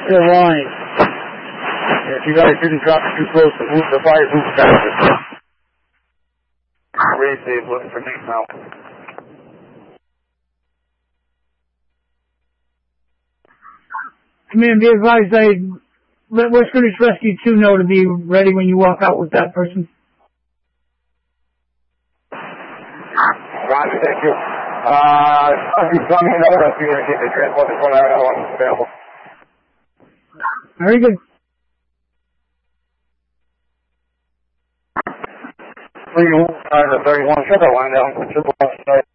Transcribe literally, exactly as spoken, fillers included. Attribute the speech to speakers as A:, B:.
A: still line. If you guys didn't drop it too close, the, move, the fire's moving faster. Raise Dave looking for Nick now.
B: Come in, be advised, I let West Greenwich Rescue two know to be ready when you walk out with that person.
C: Roger, thank you. Uh, I'm coming another rescue to get the transport this one out of one available.
B: Very good.
C: Three, uh, the thirty-one, shut that line down. Triple side.